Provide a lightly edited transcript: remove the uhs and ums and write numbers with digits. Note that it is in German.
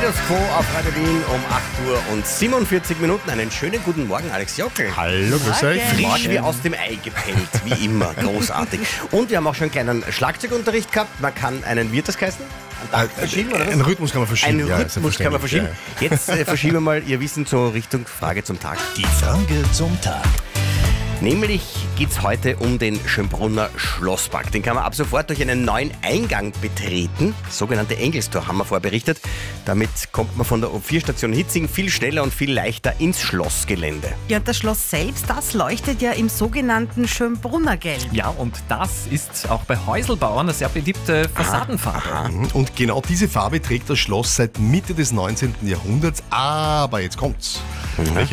Status Quo auf Radio Wien um 8:47 Minuten. Einen schönen guten Morgen, Alex Jockel. Hallo, grüß euch. Frisch wie aus dem Ei gepellt, wie immer. Großartig. Und wir haben auch schon einen kleinen Schlagzeugunterricht gehabt. Man kann einen, wie hat das geheißen? Verschieben, oder was? Einen Rhythmus kann man verschieben. Einen Rhythmus kann man verschieben. Ja. Jetzt verschieben wir mal Ihr Wissen zur Richtung Frage zum Tag. Die Frage zum Tag. Nämlich geht es heute um den Schönbrunner Schlosspark. Den kann man ab sofort durch einen neuen Eingang betreten. Das sogenannte Engelstor haben wir vorher berichtet. Damit kommt man von der O4-Station Hitzing viel schneller und viel leichter ins Schlossgelände. Ja, und das Schloss selbst, das leuchtet ja im sogenannten Schönbrunner Gelb. Ja, und das ist auch bei Häuselbauern eine sehr beliebte Fassadenfarbe. Und genau diese Farbe trägt das Schloss seit Mitte des 19. Jahrhunderts. Aber jetzt kommt's. Welche